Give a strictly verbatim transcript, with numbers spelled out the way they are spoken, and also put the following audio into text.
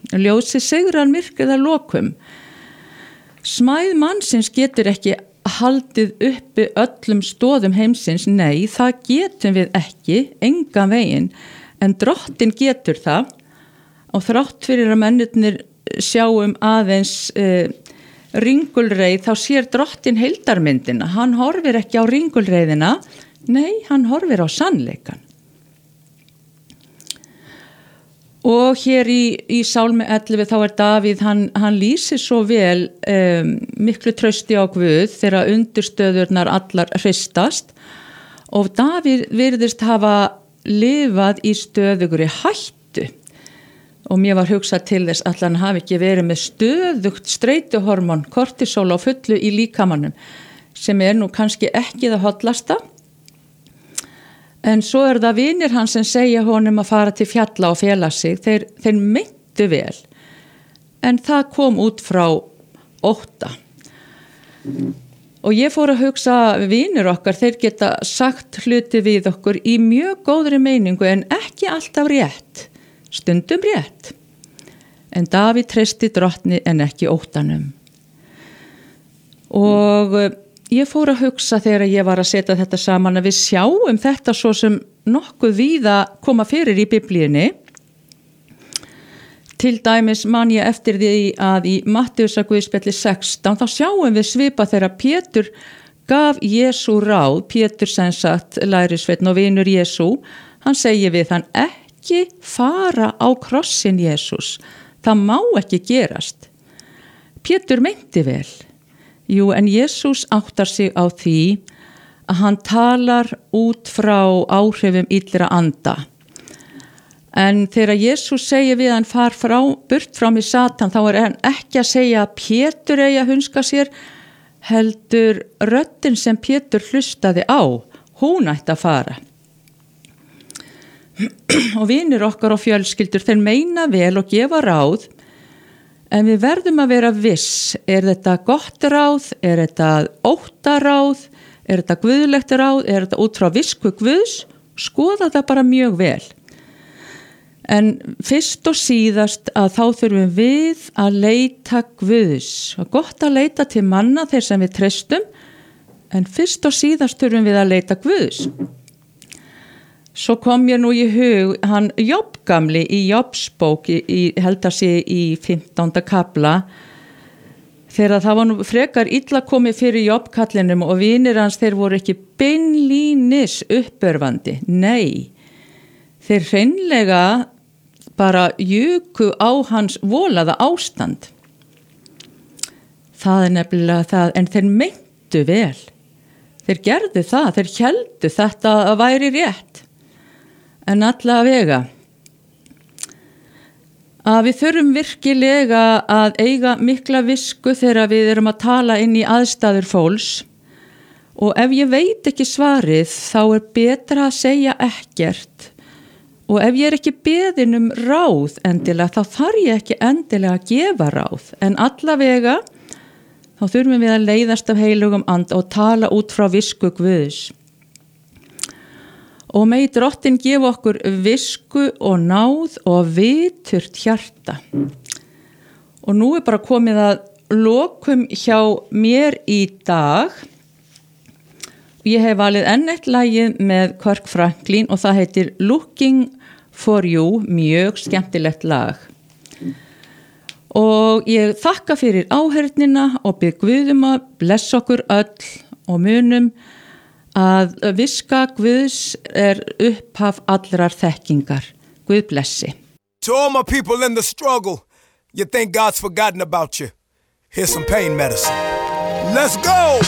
Ljósið sigrar myrkrið að lokum. Smæð mannsins getur ekki haldið uppi öllum stoðum heimsins, nei, það getum við ekki, engan veginn, en drottin getur það og þrátt fyrir að mennirnir sjáum aðeins eh, ringulreið, þá sér drottin heildarmyndina, hann horfir ekki á ringulreiðina, nei, hann horfir á sannleikan. Og hér í, í Sálmi ellefu þá er Davíð, hann, hann lýsir svo vel um, miklu trausti á Guð þegar undirstöðurnar allar hristast og Davíð virðist hafa lifað í stöðugri hættu og mér var hugsað til þess að hann hafi ekki verið með stöðugt streituhormón, kortisol á fullu í líkamanum sem er nú kannski ekki það hollasta. En svo er það vinir hans sem segja honum að fara til fjalla og fela sig. Þeir, þeir meintu vel. En það kom út frá ótta. Og ég fór að hugsa vinir okkar, þeir geta sagt hluti við okkur í mjög góðri meiningu en ekki alltaf rétt. Stundum rétt. En Davíð treysti drottni en ekki óttanum. Og ég fór að hugsa þegar ég var að setja þetta saman að við sjáum þetta svo sem nokkuð víða koma fyrir í Biblíunni. Til dæmis man ég eftir því að í Mattheusarguðspjalli sextán þá sjáum við svipa þegar Pétur gaf Jesú ráð, Pétur sem sagt lærisveinn og vinur Jesú, hann segir við hann ekki fara á krossin Jesús, það má ekki gerast. Pétur meinti vel. Jú, en Jesús áttar sig á því að hann talar út frá áhrifum illra anda. En þegar Jesús segir við hann far frá, burt frá mig Satan, þá er hann ekki að segja að Pétur eigi að hunska sér, heldur röddin sem Pétur hlustaði á, hún ætti að fara. Og vinir okkar og fjölskyldur, þeir meina vel og gefa ráð, en við verðum að vera viss, er þetta gott ráð, er þetta óttaráð, er þetta guðlegt ráð, er þetta út frá visku Guðs, skoða það bara mjög vel. En fyrst og síðast að þá þurfum við að leita Guðs. Og gott að leita til manna þeir sem við treystum, en fyrst og síðast þurfum við að leita Guðs. Svo kom ég nú í hug, hann Jobb gamli í Jobbsbók, í, í, held að sé í fimmtánda kafla, þegar það var nú frekar illa komið fyrir Jobb-kallinum og vinir hans þeir voru ekki beinlínis uppörvandi. Nei, þeir hreinlega bara juku á hans volaða ástand. Það er nefnilega það, en þeir meintu vel. Þeir gerðu það, þeir héldu þetta að væri rétt. En allavega að við þurfum virkilega að eiga mikla visku þegar við erum að tala inn í aðstæður fólks og ef ég veit ekki svarið þá er betra að segja ekkert og ef ég er ekki beðin um ráð endilega þá þarf ég ekki endilega að gefa ráð en allavega þá þurfum við að leiðast af heilugum anda og tala út frá visku Guðs. Og megi drottin gefa okkur visku og náð og viturt hjarta. Og nú er bara komið að lokum hjá mér í dag. Ég hef valið enn eitt lagið með Kirk Franklin og það heitir Looking for You, mjög skemmtilegt lag. Og ég þakka fyrir áheyrnina og bið Guðum að blessa okkur öll og munum að viska Guðs er upphaf allrar þekkingar. Guð blessi. To all my people in the struggle, you think God's forgotten about you. Here's some pain medicine. Let's go!